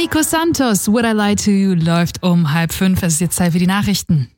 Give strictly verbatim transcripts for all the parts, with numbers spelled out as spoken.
Nico Santos, Would I Lie to You, läuft um halb fünf. Es ist jetzt Zeit für die Nachrichten.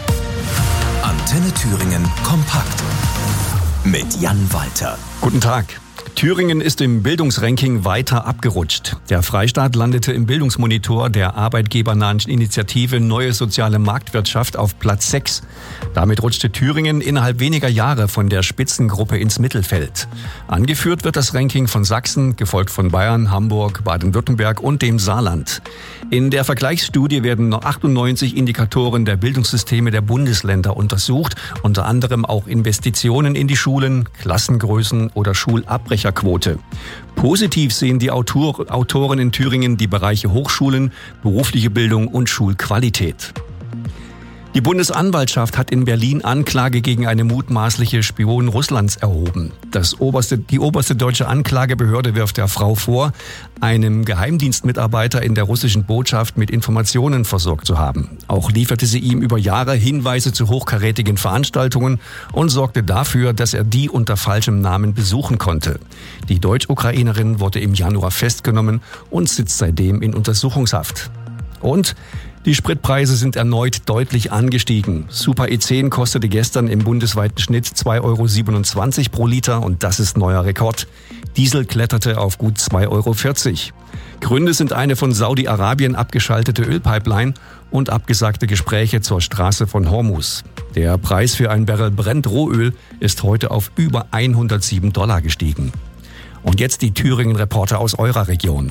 Antenne Thüringen kompakt mit Jan Walter. Guten Tag. Thüringen ist im Bildungsranking weiter abgerutscht. Der Freistaat landete im Bildungsmonitor der arbeitgebernahen Initiative Neue Soziale Marktwirtschaft auf Platz sechs. Damit rutschte Thüringen innerhalb weniger Jahre von der Spitzengruppe ins Mittelfeld. Angeführt wird das Ranking von Sachsen, gefolgt von Bayern, Hamburg, Baden-Württemberg und dem Saarland. In der Vergleichsstudie werden noch achtundneunzig Indikatoren der Bildungssysteme der Bundesländer untersucht, unter anderem auch Investitionen in die Schulen, Klassengrößen oder Schulabbrecher. Quote. Positiv sehen die Autor, Autoren in Thüringen die Bereiche Hochschulen, berufliche Bildung und Schulqualität. Die Bundesanwaltschaft hat in Berlin Anklage gegen eine mutmaßliche Spionin Russlands erhoben. Das oberste, die oberste deutsche Anklagebehörde wirft der Frau vor, einem Geheimdienstmitarbeiter in der russischen Botschaft mit Informationen versorgt zu haben. Auch lieferte sie ihm über Jahre Hinweise zu hochkarätigen Veranstaltungen und sorgte dafür, dass er die unter falschem Namen besuchen konnte. Die Deutsch-Ukrainerin wurde im Januar festgenommen und sitzt seitdem in Untersuchungshaft. Und die Spritpreise sind erneut deutlich angestiegen. Super E zehn kostete gestern im bundesweiten Schnitt zwei Euro siebenundzwanzig pro Liter und das ist neuer Rekord. Diesel kletterte auf gut zwei Euro vierzig. Gründe sind eine von Saudi-Arabien abgeschaltete Ölpipeline und abgesagte Gespräche zur Straße von Hormuz. Der Preis für ein Barrel Brent-Rohöl ist heute auf über hundertsieben Dollar gestiegen. Und jetzt die Thüringen-Reporter aus eurer Region.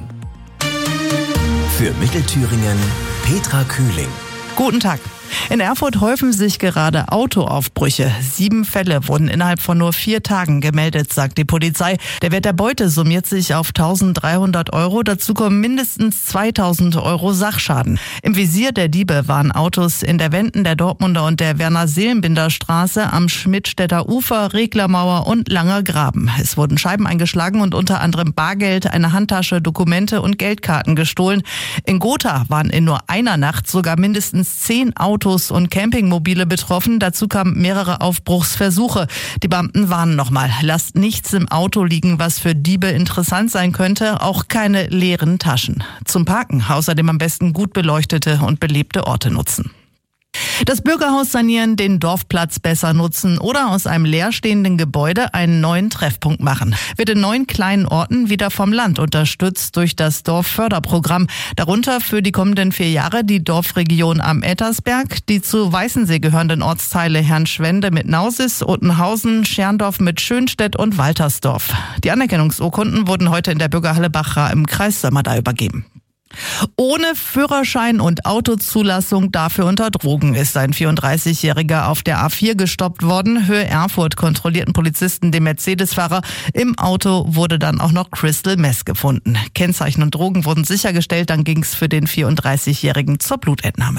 Für Mittelthüringen Petra Kühling. Guten Tag. In Erfurt häufen sich gerade Autoaufbrüche. Sieben Fälle wurden innerhalb von nur vier Tagen gemeldet, sagt die Polizei. Der Wert der Beute summiert sich auf eintausenddreihundert Euro. Dazu kommen mindestens zweitausend Euro Sachschaden. Im Visier der Diebe waren Autos in der Wenden der Dortmunder und der Werner-Seelenbinder-Straße, am Schmidtstädter Ufer, Reglermauer und Langer Graben. Es wurden Scheiben eingeschlagen und unter anderem Bargeld, eine Handtasche, Dokumente und Geldkarten gestohlen. In Gotha waren in nur einer Nacht sogar mindestens zehn Autos Autos und Campingmobile betroffen. Dazu kamen mehrere Aufbruchsversuche. Die Beamten warnen nochmal, lasst nichts im Auto liegen, was für Diebe interessant sein könnte, auch keine leeren Taschen. Zum Parken außerdem am besten gut beleuchtete und belebte Orte nutzen. Das Bürgerhaus sanieren, den Dorfplatz besser nutzen oder aus einem leerstehenden Gebäude einen neuen Treffpunkt machen. Wird in neun kleinen Orten wieder vom Land unterstützt durch das Dorfförderprogramm. Darunter für die kommenden vier Jahre die Dorfregion am Ettersberg, die zu Weißensee gehörenden Ortsteile Herrnschwende mit Nausis, Ottenhausen, Scherndorf mit Schönstedt und Waltersdorf. Die Anerkennungsurkunden wurden heute in der Bürgerhalle Bachrach im Kreis Sömmerda übergeben. Ohne Führerschein und Autozulassung, dafür unter Drogen, ist ein vierunddreißigjähriger auf der A vier gestoppt worden. Höhe Erfurt kontrollierten Polizisten den Mercedes-Fahrer. Im Auto wurde dann auch noch Crystal Meth gefunden. Kennzeichen und Drogen wurden sichergestellt, dann ging es für den vierunddreißigjährigen zur Blutentnahme.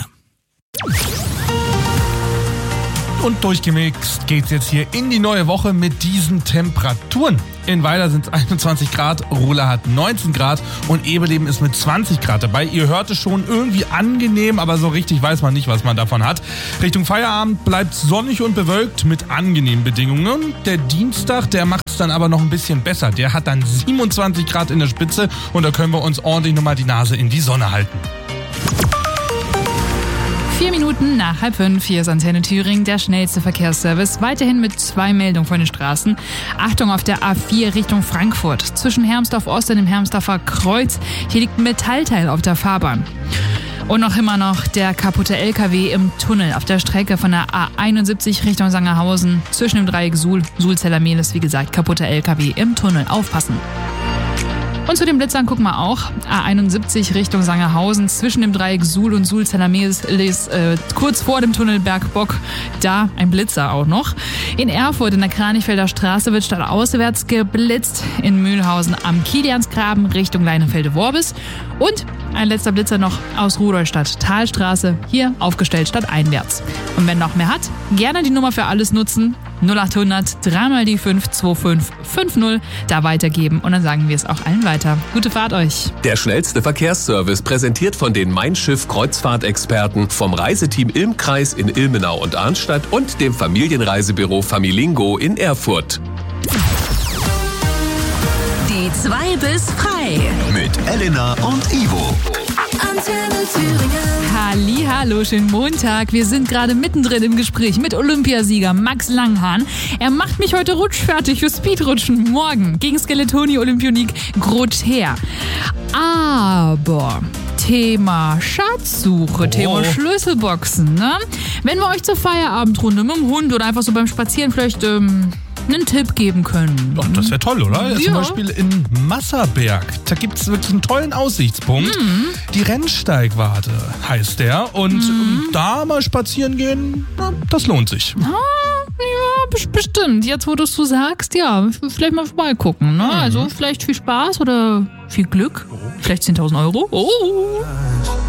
Und durchgemixt geht's jetzt hier in die neue Woche mit diesen Temperaturen. In Weiler sind es einundzwanzig Grad, Rola hat neunzehn Grad und Eberleben ist mit zwanzig Grad dabei. Ihr hört es schon, irgendwie angenehm, aber so richtig weiß man nicht, was man davon hat. Richtung Feierabend bleibt sonnig und bewölkt mit angenehmen Bedingungen. Der Dienstag, der macht es dann aber noch ein bisschen besser. Der hat dann siebenundzwanzig Grad in der Spitze und da können wir uns ordentlich nochmal die Nase in die Sonne halten. Vier Minuten nach halb fünf, hier ist Antenne Thüringen, der schnellste Verkehrsservice. Weiterhin mit zwei Meldungen von den Straßen. Achtung auf der A vier Richtung Frankfurt. Zwischen Hermsdorf Ost und dem Hermsdorfer Kreuz. Hier liegt ein Metallteil auf der Fahrbahn. Und noch immer noch der kaputte L K W im Tunnel auf der Strecke von der A einundsiebzig Richtung Sangerhausen. Zwischen dem Dreieck Suhl, Suhl-Zeller-Mehlis, wie gesagt, kaputter L K W im Tunnel. Aufpassen. Und zu den Blitzern gucken wir auch. A einundsiebzig Richtung Sangerhausen, zwischen dem Dreieck Suhl und Suhl-Zeller-Mehlis, äh, kurz vor dem Tunnel Bergbock, da ein Blitzer auch noch. In Erfurt in der Kranichfelder Straße wird stadtauswärts geblitzt. In Mühlhausen am Kiliansgraben Richtung Leinefelde-Worbis. Und ein letzter Blitzer noch aus Rudolstadt, Talstraße, hier aufgestellt stadteinwärts. Und wenn noch mehr hat, gerne die Nummer für alles nutzen. null achthundert, dreimal die fünf zwei fünf fünf null, da weitergeben und dann sagen wir es auch allen weiter. Gute Fahrt euch. Der schnellste Verkehrsservice präsentiert von den Mein Schiff Kreuzfahrtexperten vom Reiseteam Ilmkreis in Ilmenau und Arnstadt und dem Familienreisebüro Familingo in Erfurt. Die zwei bis frei. Mit Elena und Ivo. Antenne Thüringen. Hallihallo, schönen Montag. Wir sind gerade mittendrin im Gespräch mit Olympiasieger Max Langhahn. Er macht mich heute rutschfertig für Speedrutschen morgen gegen Skeletoni Olympionik Grother. Aber Thema Schatzsuche, Oh. Thema Schlüsselboxen, ne? Wenn wir euch zur Feierabendrunde mit dem Hund oder einfach so beim Spazieren vielleicht ähm, einen Tipp geben können. Doch, das wäre toll, oder? Ja. Zum Beispiel in Masserberg. Da gibt es wirklich einen tollen Aussichtspunkt. Mhm. Die Rennsteigwarte heißt der. Und Mhm. ähm, da mal spazieren gehen, na, das lohnt sich. Ah, ja, bes- bestimmt. Jetzt, wo du es so sagst, ja, vielleicht mal vorbeigucken, ne? Also vielleicht viel Spaß oder viel Glück. Vielleicht zehntausend Euro. Oh.